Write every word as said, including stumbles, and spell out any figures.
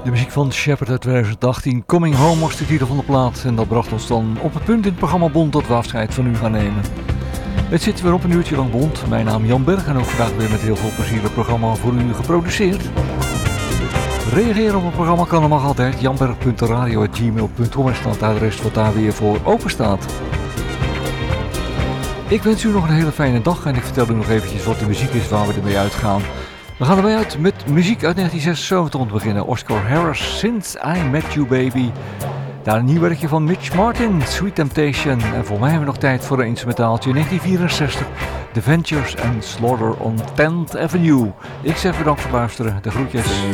De muziek van Shepherd uit twintig achttien, Coming Home was de titel van de plaat. En dat bracht ons dan op het punt in het programma Bond dat we afscheid van u gaan nemen. Het zit weer op een uurtje lang Bond. Mijn naam Jan Berg en ook vandaag weer met heel veel plezier het programma voor u geproduceerd. Reageren op het programma kan er mag altijd. janberg punt radio apenstaartje gmail punt com is dan het adres wat daar weer voor open staat. Ik wens u nog een hele fijne dag en ik vertel u nog eventjes wat de muziek is waar we ermee uitgaan. We gaan erbij uit met muziek uit negentien zesenzeventig om te beginnen. Oscar Harris, Since I Met You Baby. Daar een nieuw werkje van Mitch Martin, Sweet Temptation. En voor mij hebben we nog tijd voor een instrumentaaltje. negentien vierenzestig, The Ventures and Slaughter on tenth Avenue. Ik zeg bedankt voor het luisteren. De groetjes.